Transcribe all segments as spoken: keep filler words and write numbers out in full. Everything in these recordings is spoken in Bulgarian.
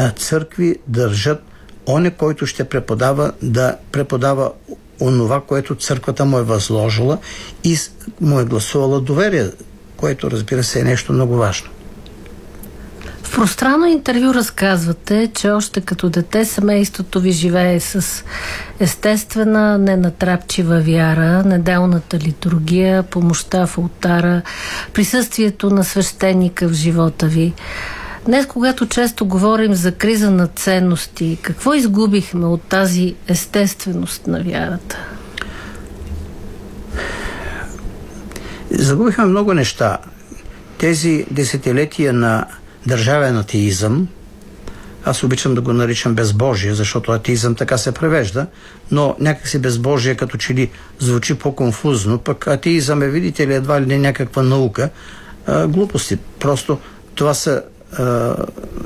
църкви държат оне, който ще преподава, да преподава онова, което църквата му е възложила и му е гласувала доверие, което, разбира се, е нещо много важно. В пространно интервю разказвате, че още като дете семейството ви живее с естествена, ненатрапчива вяра, неделната литургия, помощта в олтара, присъствието на свещеника в живота ви. Днес, когато често говорим за криза на ценности, какво изгубихме от тази естественост на вярата? Загубихме много неща. Тези десетилетия на държавен атеизъм, аз обичам да го наричам безбожие, защото атеизъм така се превежда, но някакси безбожие като че ли звучи по-конфузно, пък атеизъм е, видите ли, едва ли не някаква наука. А, глупости. Просто това са а,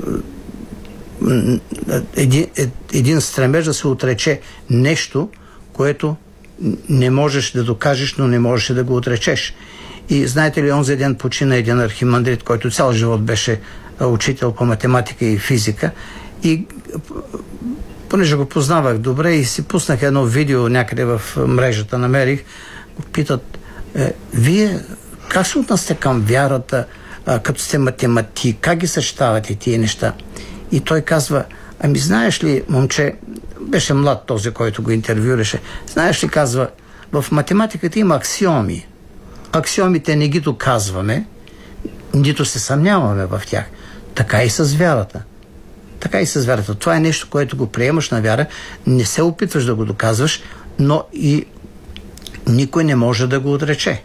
един, един стремеж да се отрече нещо, което не можеш да докажеш, но не можеш да го отречеш. И знаете ли, онзи ден почина един архимандрит, който цял живот беше учител по математика и физика, и понеже го познавах добре и си пуснах едно видео някъде в мрежата, намерих, го питат: е, вие как се отнасяте към вярата, а, като сте математик, как ги съчетавате тия неща? И той казва: ами знаеш ли, момче, беше млад този, който го интервюраше, знаеш ли, казва, в математиката има аксиоми. Аксиомите не ги доказваме, нито се съмняваме в тях. Така и с вярата. Така и с вярата. Това е нещо, което го приемаш на вяра, не се опитваш да го доказваш, но и никой не може да го отрече.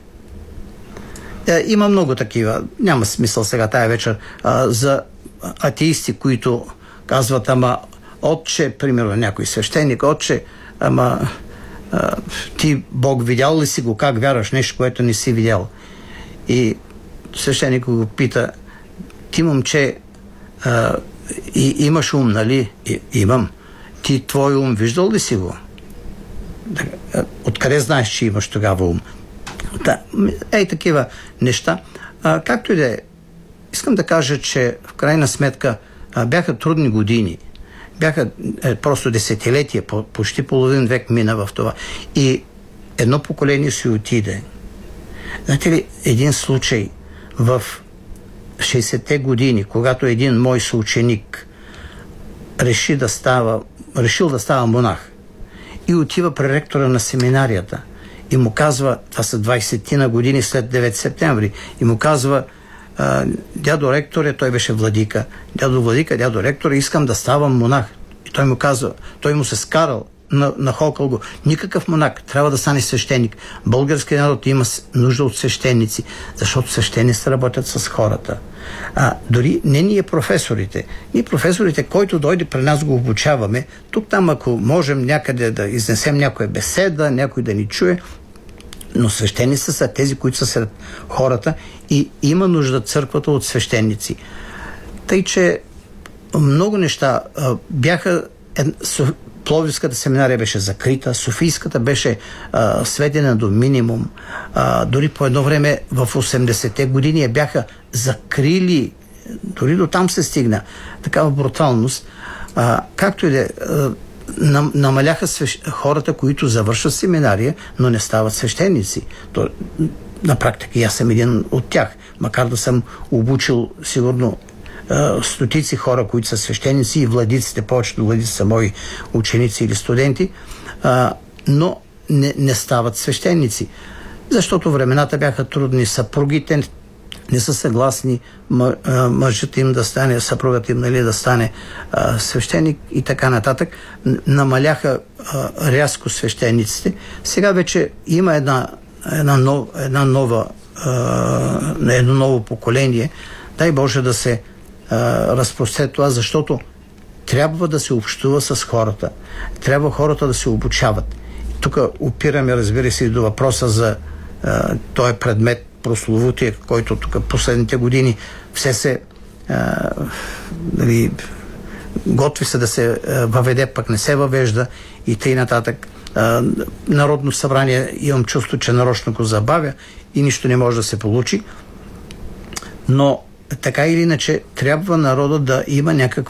Е, има много такива. Няма смисъл сега тая вечер а, за атеисти, които казват: ама отче, примерно някой свещеник, отче, ама а, ти Бог видял ли си го, как вярваш нещо, което не си видял? И свещеник го пита: ти, момче, а, и, имаш ум, нали? И, имам. Ти твой ум виждал ли си го? Откъде знаеш, че имаш тогава ум? Да, ей, такива неща. А, както и да е, искам да кажа, че в крайна сметка а, бяха трудни години. Бяха е, просто десетилетия, по, почти половин век мина в това. И едно поколение си отиде. Знаете ли, един случай в шейсетте години, когато един мой съученик реши да става, решил да става монах и отива при ректора на семинарията и му казва, това са двайсетина години след девети септември, и му казва: дядо ректоре, той беше владика, дядо владика, дядо ректоре, искам да ставам монах. И той му казва, той му се скарал, на, нахокал го: никакъв монах, трябва да стане свещеник. Българският народ има нужда от свещеници, защото свещениците работят с хората. А, дори не ние професорите. Ние професорите, който дойде при нас, го обучаваме. Тук там, ако можем някъде да изнесем някоя беседа, някой да ни чуе, но свещениците са тези, които са сред хората, и има нужда църквата от свещеници. Тъй, че много неща а, бяха... Е, Пловдивската семинария беше закрита, Софийската беше а, сведена до минимум. А, дори по едно време в осемдесетте години я бяха закрили, дори до там се стигна такава бруталност. А, както и да е, нам, намаляха свещ... хората, които завършват семинария, но не стават свещеници. То, на практика и аз съм един от тях, макар да съм обучил сигурно стотици хора, които са свещеници, и владиците, повечето владици са мои ученици или студенти, а, но не, не стават свещеници. Защото времената бяха трудни, съпругите не са съгласни мъжът им да стане, съпругът им, нали, да стане а, свещеник и така нататък. Намаляха а, рязко свещениците. Сега вече има една, една, нов, една нова а, едно ново поколение. Дай Боже да се разпростре това, защото трябва да се общува с хората. Трябва хората да се обучават. Тук опираме, разбира се, и до въпроса за а, този предмет прословутия, който тук последните години все се а, дали, готви се да се въведе, пък не се въвежда и тъй нататък. А, Народно събрание, имам чувство, че нарочно го забавя и нищо не може да се получи. Но така или иначе трябва народът да има някаква